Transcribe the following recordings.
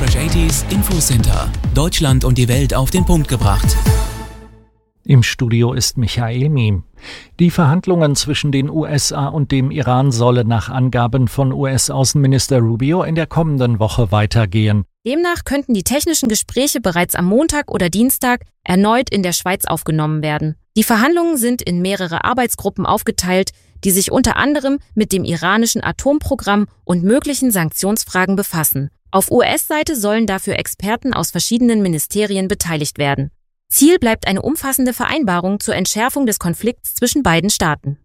Fresh 80s Infocenter. Deutschland und die Welt auf den Punkt gebracht. Im Studio ist Michael Miem. Die Verhandlungen zwischen den USA und dem Iran sollen nach Angaben von US-Außenminister Rubio in der kommenden Woche weitergehen. Demnach könnten die technischen Gespräche bereits am Montag oder Dienstag erneut in der Schweiz aufgenommen werden. Die Verhandlungen sind in mehrere Arbeitsgruppen aufgeteilt, die sich unter anderem mit dem iranischen Atomprogramm und möglichen Sanktionsfragen befassen. Auf US-Seite sollen dafür Experten aus verschiedenen Ministerien beteiligt werden. Ziel bleibt eine umfassende Vereinbarung zur Entschärfung des Konflikts zwischen beiden Staaten.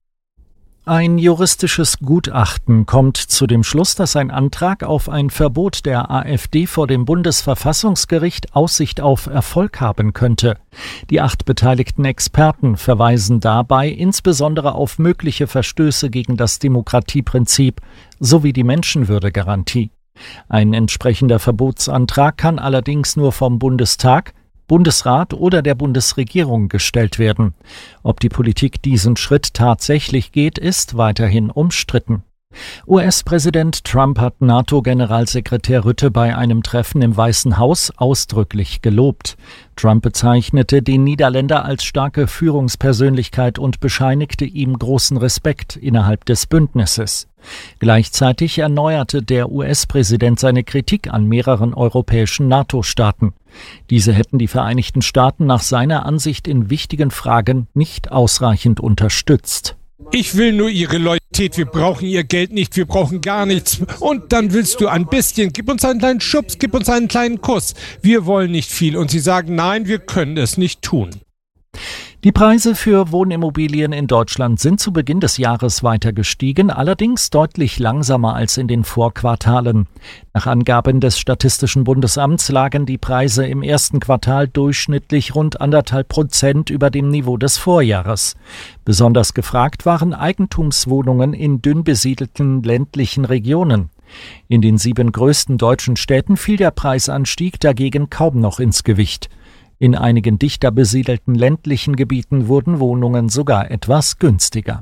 Ein juristisches Gutachten kommt zu dem Schluss, dass ein Antrag auf ein Verbot der AfD vor dem Bundesverfassungsgericht Aussicht auf Erfolg haben könnte. Die 8 beteiligten Experten verweisen dabei insbesondere auf mögliche Verstöße gegen das Demokratieprinzip sowie die Menschenwürdegarantie. Ein entsprechender Verbotsantrag kann allerdings nur vom Bundestag, Bundesrat oder der Bundesregierung gestellt werden. Ob die Politik diesen Schritt tatsächlich geht, ist weiterhin umstritten. US-Präsident Trump hat NATO-Generalsekretär Rutte bei einem Treffen im Weißen Haus ausdrücklich gelobt. Trump bezeichnete den Niederländer als starke Führungspersönlichkeit und bescheinigte ihm großen Respekt innerhalb des Bündnisses. Gleichzeitig erneuerte der US-Präsident seine Kritik an mehreren europäischen NATO-Staaten. Diese hätten die Vereinigten Staaten nach seiner Ansicht in wichtigen Fragen nicht ausreichend unterstützt. Ich will nur Ihre Loyalität, wir brauchen Ihr Geld nicht, wir brauchen gar nichts. Und dann willst du ein bisschen, gib uns einen kleinen Schubs, gib uns einen kleinen Kuss. Wir wollen nicht viel. Und Sie sagen, nein, wir können es nicht tun. Die Preise für Wohnimmobilien in Deutschland sind zu Beginn des Jahres weiter gestiegen, allerdings deutlich langsamer als in den Vorquartalen. Nach Angaben des Statistischen Bundesamts lagen die Preise im ersten Quartal durchschnittlich rund 1,5% über dem Niveau des Vorjahres. Besonders gefragt waren Eigentumswohnungen in dünn besiedelten ländlichen Regionen. In den 7 größten deutschen Städten fiel der Preisanstieg dagegen kaum noch ins Gewicht. In einigen dichter besiedelten ländlichen Gebieten wurden Wohnungen sogar etwas günstiger.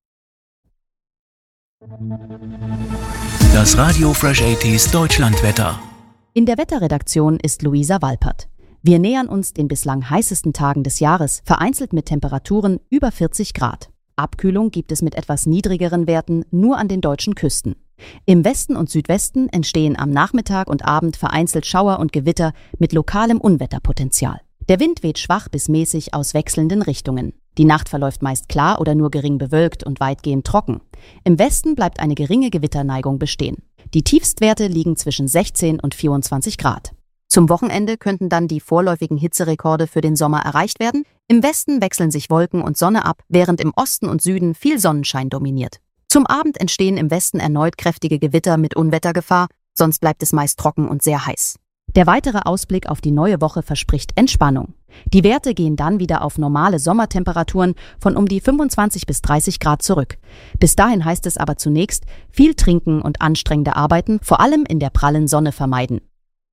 Das Radio Fresh 80s Deutschlandwetter. In der Wetterredaktion ist Luisa Walpert. Wir nähern uns den bislang heißesten Tagen des Jahres, vereinzelt mit Temperaturen über 40 Grad. Abkühlung gibt es mit etwas niedrigeren Werten nur an den deutschen Küsten. Im Westen und Südwesten entstehen am Nachmittag und Abend vereinzelt Schauer und Gewitter mit lokalem Unwetterpotenzial. Der Wind weht schwach bis mäßig aus wechselnden Richtungen. Die Nacht verläuft meist klar oder nur gering bewölkt und weitgehend trocken. Im Westen bleibt eine geringe Gewitterneigung bestehen. Die Tiefstwerte liegen zwischen 16 und 24 Grad. Zum Wochenende könnten dann die vorläufigen Hitzerekorde für den Sommer erreicht werden. Im Westen wechseln sich Wolken und Sonne ab, während im Osten und Süden viel Sonnenschein dominiert. Zum Abend entstehen im Westen erneut kräftige Gewitter mit Unwettergefahr, sonst bleibt es meist trocken und sehr heiß. Der weitere Ausblick auf die neue Woche verspricht Entspannung. Die Werte gehen dann wieder auf normale Sommertemperaturen von um die 25 bis 30 Grad zurück. Bis dahin heißt es aber zunächst, viel trinken und anstrengende Arbeiten, vor allem in der prallen Sonne, vermeiden.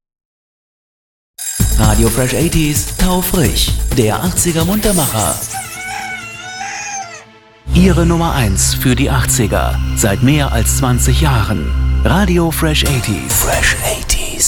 Radio Fresh 80s Taufrisch, der 80er Muntermacher. Ihre Nummer 1 für die 80er. Seit mehr als 20 Jahren. Radio Fresh 80s. Fresh 80s.